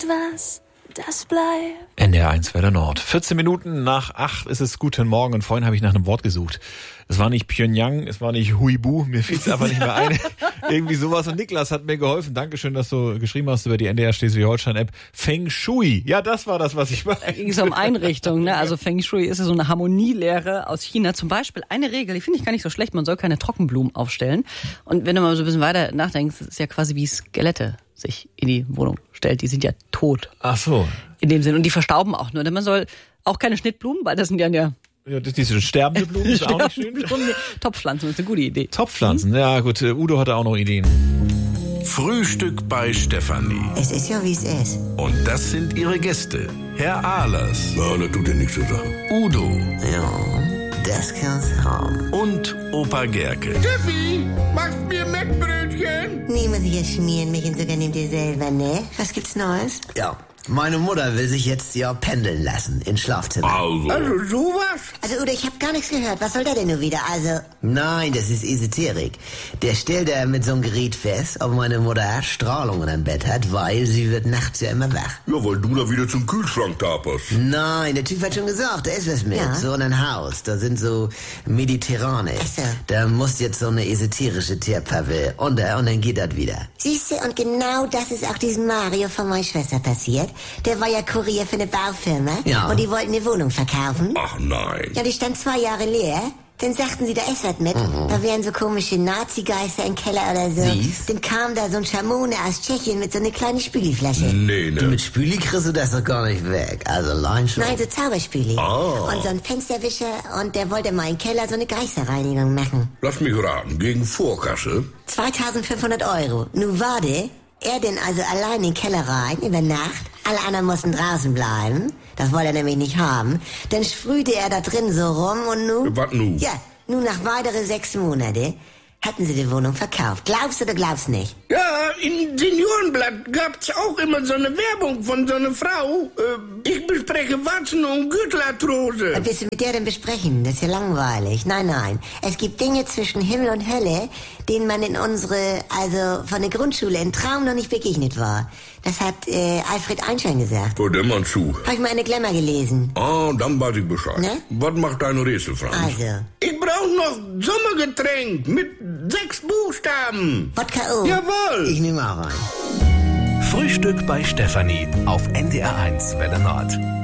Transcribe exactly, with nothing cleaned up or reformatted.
etwas, das bleibt. N D R eins Welle Nord. vierzehn Minuten nach acht ist es Guten Morgen und vorhin habe ich nach einem Wort gesucht. Es war nicht Pyongyang, es war nicht Huibu, mir fiel es einfach nicht mehr ein. Irgendwie sowas und Niklas hat mir geholfen. Dankeschön, dass du geschrieben hast über die N D R Schleswig-Holstein-App. Feng Shui, ja, das war das, was ich war. Da ging es um Einrichtungen, ne? Also Feng Shui ist ja so eine Harmonielehre aus China. Zum Beispiel eine Regel, die finde ich gar nicht so schlecht, man soll keine Trockenblumen aufstellen. Und wenn du mal so ein bisschen weiter nachdenkst, ist ja quasi wie Skelette sich in die Wohnung stellt. Die sind ja tot. Ach so. In dem Sinn. Und die verstauben auch nur. Denn man soll auch keine Schnittblumen, weil das sind ja... ja Ja, das, diese sterbende Blumen ist auch nicht schön. Topfpflanzen, das ist eine gute Idee. Topfpflanzen, ja gut, Udo hatte auch noch Ideen. Frühstück bei Stefanie. Es ist ja, wie es ist. Und das sind ihre Gäste. Herr Ahlers. Ja, das tut ja nichts zu sagen. Udo. Ja, das kann's haben. Und Opa Gerke. Steffi, machst mir Mettbrötchen? Nee, muss ich jetzt schmieren, mich und sogar nehmt ihr selber, ne? Was gibt's Neues? Ja, meine Mutter will sich jetzt ja pendeln lassen ins Schlafzimmer. Also. Also sowas? Also, Udo, ich hab gar nichts gehört. Was soll der denn nur wieder? Also... Nein, das ist Esoterik. Der stellt da mit so einem Gerät fest, ob meine Mutter Strahlungen am Bett hat, weil sie wird nachts ja immer wach. Ja, weil du da wieder zum Kühlschrank taperst. Nein, der Typ hat schon gesagt, da ist was mit. Ja. So ein Haus, da sind so Mediterrane. Ach so. Da muss jetzt so eine esoterische Tierpappe unter und dann geht das wieder. Siehste, und genau das ist auch diesem Mario von meiner Schwester passiert. Der war ja Kurier für eine Baufirma. Ja. Und die wollten eine Wohnung verkaufen. Ach nein. Ja, die stand zwei Jahre leer. Dann sagten sie, da ist was mit. Mhm. Da wären so komische Nazi-Geister im Keller oder so. Siehst? Dann kam da so ein Schamone aus Tschechien mit so einer kleinen Spüliflasche. Nee, Du, ne? mit Spüli kriegst du das doch gar nicht weg. Also allein schon. Nein, so Zauberspüli. Ah. Und so ein Fensterwischer und der wollte mal im Keller so eine Geisterreinigung machen. Lass mich raten, gegen Vorkasse? zweitausendfünfhundert Euro. Nu warte, er denn also allein in den Keller rein, über Nacht. Alle anderen mussten draußen bleiben. Das wollte er nämlich nicht haben. Dann sprühte er da drin so rum und nu... Was nu? Ja, nun nach weitere sechs Monate hatten sie die Wohnung verkauft. Glaubst du oder glaubst nicht? Ja, im Seniorenblatt gab's auch immer so eine Werbung von so einer Frau. Äh, ich bespreche Warzen- und Gürtelarthrose. Was willst du mit der denn besprechen? Das ist ja langweilig. Nein, nein. Es gibt Dinge zwischen Himmel und Hölle, denen man in unsere, also von der Grundschule in Traum noch nicht begegnet war. Das hat äh, Alfred Einstein gesagt. Wo denn man zu? Hab ich mal eine Glamour gelesen. Ah, dann weiß ich Bescheid. Ne? Was macht deine Rätsel, Franz? Also, Ich brauch noch Sommergetränk mit sechs Buchstaben. Wodka O. Jawohl. Ich nehme auch rein. Frühstück bei Stefanie auf N D R eins Welle Nord.